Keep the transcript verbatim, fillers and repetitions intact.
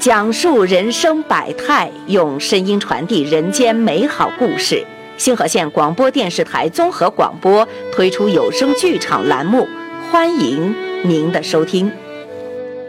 讲述人生百态，用声音传递人间美好故事。星河县广播电视台综合广播推出有声剧场栏目，欢迎您的收听。